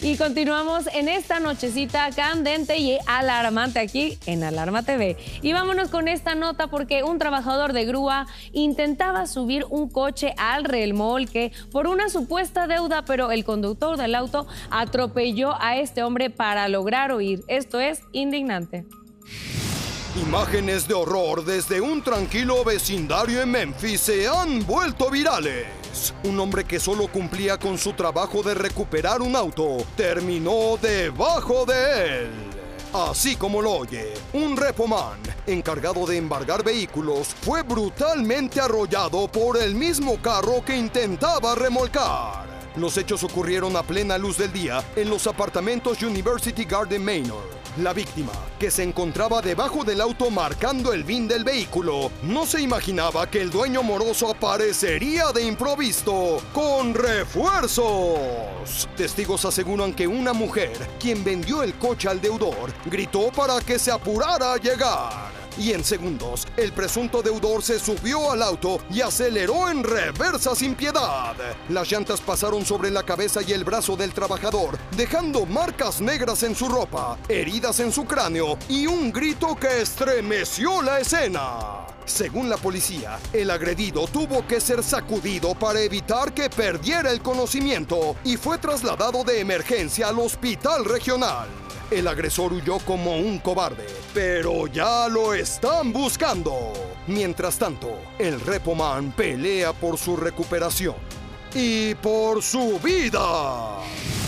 Y continuamos en esta nochecita candente y alarmante aquí en Alarma TV. Y vámonos con esta nota porque un trabajador de grúa intentaba subir un coche al remolque por una supuesta deuda, pero el conductor del auto atropelló a este hombre para lograr huir. Esto es indignante. Imágenes de horror desde un tranquilo vecindario en Memphis se han vuelto virales. Un hombre que solo cumplía con su trabajo de recuperar un auto terminó debajo de él. Así como lo oye, un repoman encargado de embargar vehículos fue brutalmente arrollado por el mismo carro que intentaba remolcar. Los hechos ocurrieron a plena luz del día en los apartamentos University Garden Manor. La víctima, que se encontraba debajo del auto marcando el VIN del vehículo, no se imaginaba que el dueño moroso aparecería de improviso con refuerzos. Testigos aseguran que una mujer, quien vendió el coche al deudor, gritó para que se apurara a llegar. Y en segundos, el presunto deudor se subió al auto y aceleró en reversa sin piedad. Las llantas pasaron sobre la cabeza y el brazo del trabajador, dejando marcas negras en su ropa, heridas en su cráneo y un grito que estremeció la escena. Según la policía, el agredido tuvo que ser sacudido para evitar que perdiera el conocimiento y fue trasladado de emergencia al hospital regional. El agresor huyó como un cobarde, pero ya lo están buscando. Mientras tanto, el repoman pelea por su recuperación y por su vida.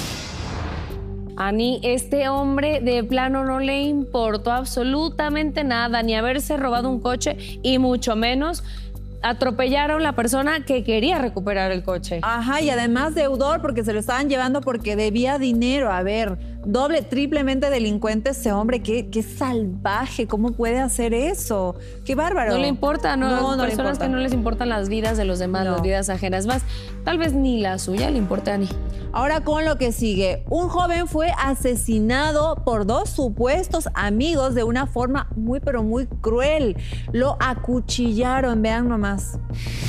Ani, este hombre de plano no le importó absolutamente nada, ni haberse robado un coche y mucho menos atropellaron a la persona que quería recuperar el coche. Ajá, y además deudor porque se lo estaban llevando porque debía dinero. A ver, doble, triplemente delincuente ese hombre. Qué salvaje, ¿cómo puede hacer eso? Qué bárbaro. No le importa, no le personas importa. que no les importan las vidas de los demás, las vidas ajenas. Más, tal vez ni la suya le importa a Ani. Ahora con lo que sigue, un joven fue asesinado por dos supuestos amigos de una forma muy pero muy cruel. Lo acuchillaron, vean nomás.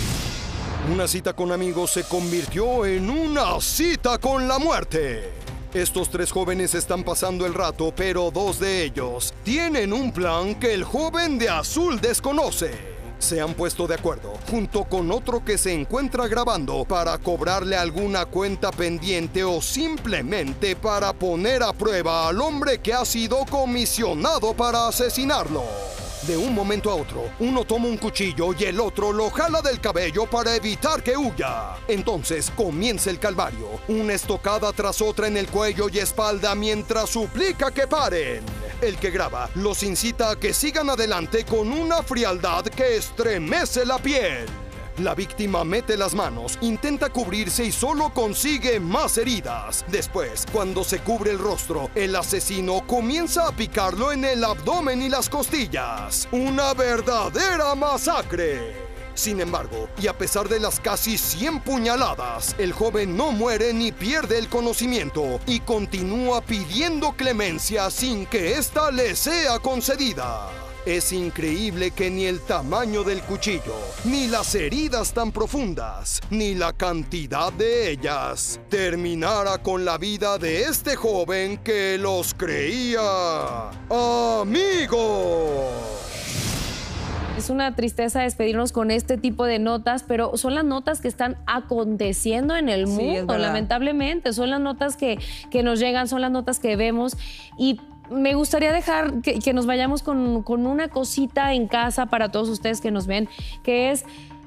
Una cita con amigos se convirtió en una cita con la muerte. Estos tres jóvenes están pasando el rato, pero dos de ellos tienen un plan que el joven de azul desconoce. Se han puesto de acuerdo, junto con otro que se encuentra grabando, para cobrarle alguna cuenta pendiente o simplemente para poner a prueba al hombre que ha sido comisionado para asesinarlo. De un momento a otro, uno toma un cuchillo y el otro lo jala del cabello para evitar que huya. Entonces comienza el calvario, una estocada tras otra en el cuello y espalda mientras suplica que paren. El que graba los incita a que sigan adelante con una frialdad que estremece la piel. La víctima mete las manos, intenta cubrirse y solo consigue más heridas. Después, cuando se cubre el rostro, el asesino comienza a picarlo en el abdomen y las costillas. ¡Una verdadera masacre! Sin embargo, y a pesar de las casi 100 puñaladas, el joven no muere ni pierde el conocimiento y continúa pidiendo clemencia sin que ésta le sea concedida. Es increíble que ni el tamaño del cuchillo, ni las heridas tan profundas, ni la cantidad de ellas terminara con la vida de este joven que los creía amigos. Es una tristeza despedirnos con este tipo de notas, pero son las notas que están aconteciendo en el mundo, lamentablemente. Son las notas que nos llegan, son las notas que vemos. Y me gustaría dejar que nos vayamos con una cosita en casa para todos ustedes que nos ven, que es